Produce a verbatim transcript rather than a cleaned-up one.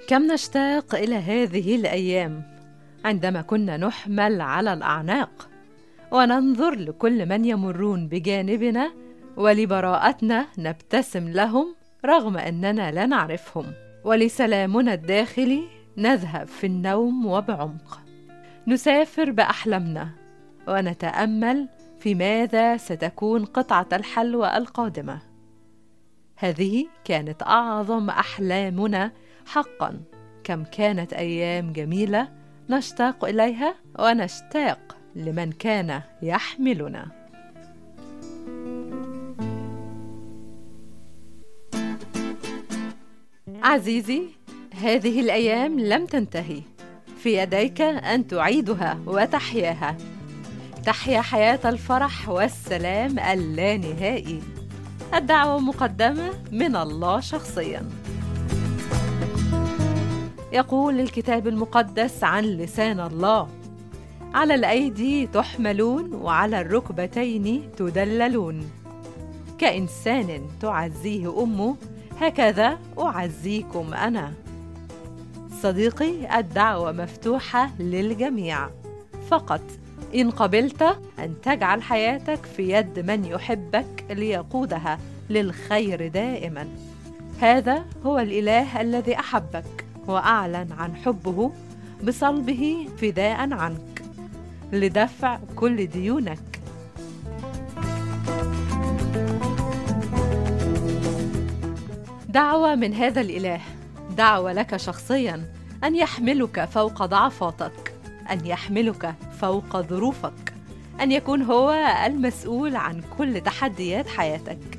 كم نشتاق إلى هذه الأيام عندما كنا نحمل على الأعناق وننظر لكل من يمرون بجانبنا ولبراءتنا نبتسم لهم رغم أننا لا نعرفهم، ولسلامنا الداخلي نذهب في النوم وبعمق. نسافر بأحلامنا ونتأمل في ماذا ستكون قطعة الحلوى القادمة. هذه كانت أعظم أحلامنا حقا. كم كانت أيام جميلة نشتاق إليها ونشتاق لمن كان يحملنا. عزيزي، هذه الأيام لم تنتهي، في يديك أن تعيدها وتحياها. تحيا حياة الفرح والسلام اللانهائي. الدعوة مقدمة من الله شخصياً. يقول الكتاب المقدس عن لسان الله: على الأيدي تحملون وعلى الركبتين تدللون. كإنسان تعزيه أمه هكذا أعزيكم أنا. صديقي، الدعوة مفتوحة للجميع، فقط إن قبلت أن تجعل حياتك في يد من يحبك ليقودها للخير دائما. هذا هو الإله الذي أحبك وأعلن عن حبه بصلبه فداء عنك لدفع كل ديونك. دعوة من هذا الإله، دعوة لك شخصيا أن يحملك فوق ضعفاتك، أن يحملك فوق ظروفك، أن يكون هو المسؤول عن كل تحديات حياتك.